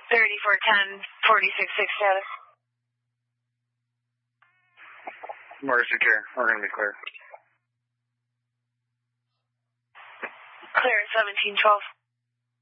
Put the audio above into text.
3410, 46-6 status. Emergency care. We're going to be clear. Clear at 1712.